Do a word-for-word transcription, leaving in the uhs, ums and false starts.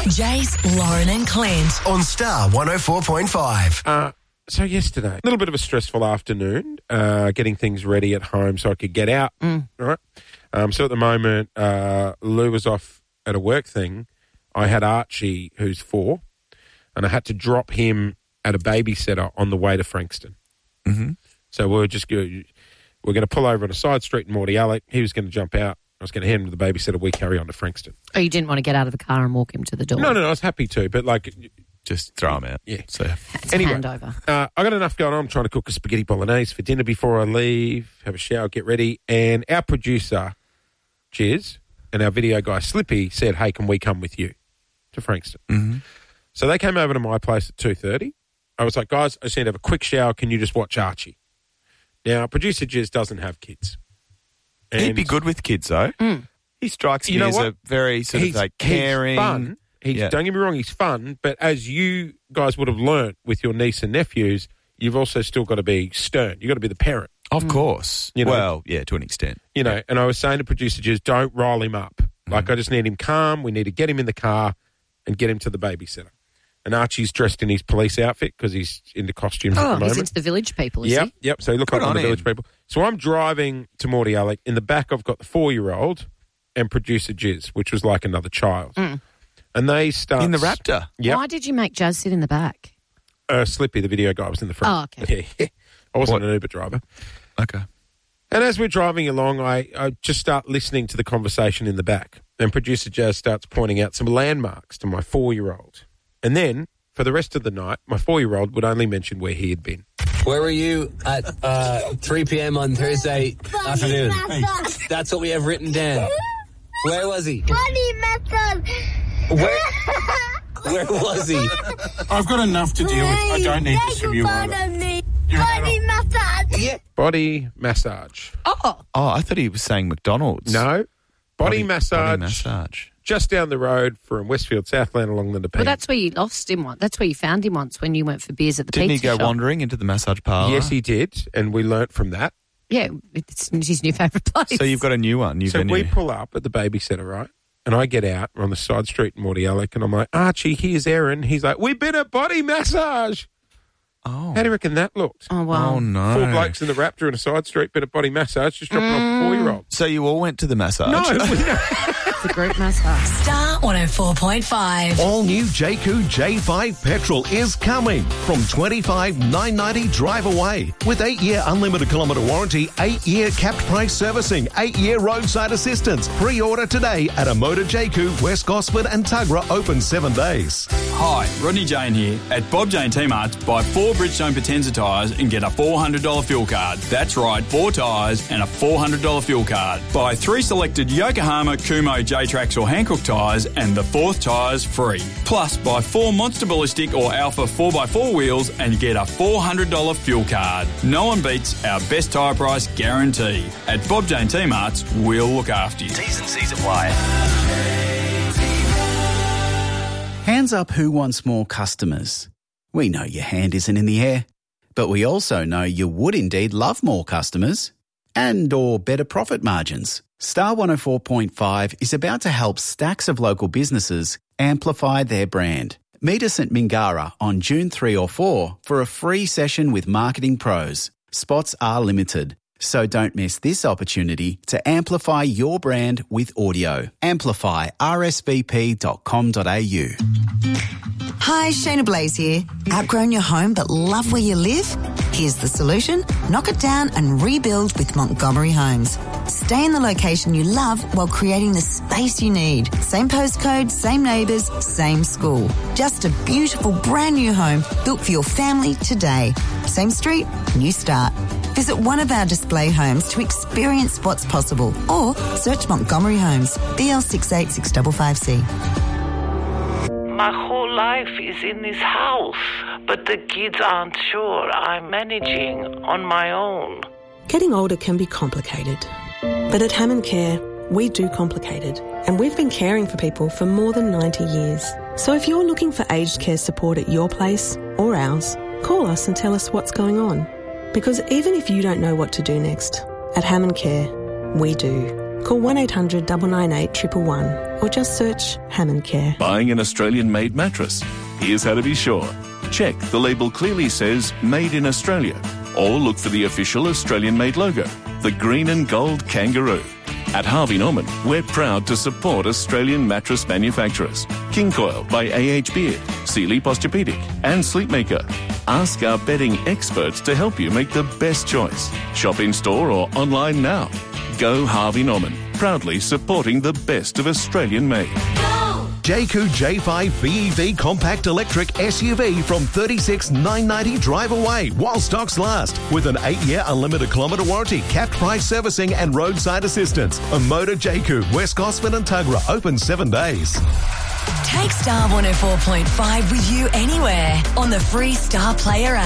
Jace, Lauren and Clint. On Star one oh four point five. Uh, so yesterday, a little bit of a stressful afternoon, uh, getting things ready at home so I could get out. Mm. Right. Um, so at the moment, uh, Lou was off at a work thing. I had Archie, who's four, and I had to drop him at a babysitter on the way to Frankston. Mm-hmm. So we we're just go, we're going to pull over on a side street in Mordialloc. He was going to jump out. I was going to hand him to the babysitter. We carry on to Frankston. Oh, you didn't want to get out of the car and walk him to the door? No, no, no. I was happy to, but like, just throw him out. Yeah. So It's anyway, a handover. Uh, I got enough going on. I'm trying to cook a spaghetti bolognese for dinner before I leave, have a shower, get ready. And our producer, Chiz, and our video guy, Slippy, said, hey, can we come with you to Frankston? Mm-hmm. So they came over to my place at two thirty. I was like, guys, I just need to have a quick shower. Can you just watch Archie? Now, producer Chiz doesn't have kids. And he'd be good with kids, though. Mm. He strikes me You know as what? a very sort he's, of like caring. He's fun. He's, Yeah. Don't get me wrong, he's fun. But as you guys would have learnt with your niece and nephews, you've also still got to be stern. You've got to be the parent. Of course. You know- well, yeah, to an extent. You know, and I was saying to producer Chiz, don't rile him up. Like, I just need him calm. We need to get him in the car and get him to the babysitter. And Archie's dressed in his police outfit because he's into costumes at the Oh, moment. he's into the village people, is Yep, he? yep. So he looked Good like one of on the village him. people. So I'm driving to Mordialloc. In the back, I've got the four-year-old and producer Jiz, which was like another child. Mm. And they start... In the Raptor? Yep. Why did you make Jazz sit in the back? Uh, Slippy, the video guy, was in the front. Oh, okay. Yeah. I wasn't What? an Uber driver. Okay. And as we're driving along, I, I just start listening to the conversation in the back. And producer Jazz starts pointing out some landmarks to my four-year-old. And then, for the rest of the night, my four-year-old would only mention where he had been. Where were you at uh, three p.m. on Thursday afternoon? That's what we have written down. Where was he? Body method. Where, where was he? I've got enough to deal with. I don't need this from you. Rhoda. You're an Body method. Yeah. Body massage. Oh, Oh, I thought he was saying McDonald's. No. Body, massage. Body massage. Just down the road from Westfield, Southland along the Nepean. well, that's where you lost him once. That's where you found him once when you went for beers at the Didn't he pizza go shop. wandering into the massage parlour? Yes, he did, and we learnt from that. Yeah, it's his new favourite place. So you've got a new one. You've So got we new. pull up at the babysitter, right? And I get out, we're on the side street in Mordialloc, and I'm like, Archie, here's Erin. He's like, we've been at body massage. Oh. How do you reckon that looked? Oh, wow. Oh, no. Four blokes in the Raptor in a side street, bit of body massage, just dropping off a four-year-old. So you all went to the massage? No, we- It's a group massage. Star one oh four point five. All new J C U J five petrol is coming from twenty-five thousand nine hundred ninety drive away with eight-year unlimited kilometre warranty, eight-year capped price servicing, eight-year roadside assistance. Pre-order today at a Motor J C U, West Gosford and Tuggerah, open seven days. Hi, Rodney Jane here. At Bob Jane T-Marts, buy four Bridgestone Potenza tyres and get a four hundred dollars fuel card. That's right, four tyres and a four hundred dollars fuel card. Buy three selected Yokohama, Kumo, J-Trax or Hankook tyres and the fourth tyre's free. Plus, buy four Monster Ballistic or Alpha four by four wheels and get a four hundred dollars fuel card. No one beats our best tyre price guarantee. At Bob Jane T-Marts, we'll look after you. T's and C's apply. Hands up who wants more customers. We know your hand isn't in the air, but we also know you would indeed love more customers and or better profit margins. Star one oh four point five is about to help stacks of local businesses amplify their brand. Meet us at Mingara on June third or fourth for a free session with marketing pros. Spots are limited, so don't miss this opportunity to amplify your brand with audio. Amplify r s v p dot com dot a u. Hi, Shayna Blaze here. Outgrown your home but love where you live? Here's the solution. Knock it down and rebuild with Montgomery Homes. Stay in the location you love while creating the space you need. Same postcode, same neighbours, same school. Just a beautiful brand new home built for your family today. Same street, new start. Visit one of our display homes to experience what's possible or search Montgomery Homes, B L six eight six five five C. My whole life is in this house, but the kids aren't sure I'm managing on my own. Getting older can be complicated, but at Hammond Care, we do complicated, and we've been caring for people for more than ninety years. So if you're looking for aged care support at your place or ours, call us and tell us what's going on. Because even if you don't know what to do next, at Hammond Care, we do. Call one eight hundred nine nine eight one one one or just search Hammond Care. Buying an Australian-made mattress? Here's how to be sure. Check the label clearly says Made in Australia, or look for the official Australian-made logo, the green and gold kangaroo. At Harvey Norman, we're proud to support Australian mattress manufacturers. King Coil by A H Beard, Sealy Posturepedic and Sleepmaker. Ask our bedding experts to help you make the best choice. Shop in-store or online now. Go Harvey Norman, proudly supporting the best of Australian-made. Jayco J five B E V Compact Electric S U V from thirty-six thousand nine hundred ninety drive away while stocks last with an eight-year unlimited kilometre warranty, capped price servicing and roadside assistance. A Motor Jayco, West Gosford and Tuggerah, open seven days. Take Star one oh four point five with you anywhere on the free Star Player app.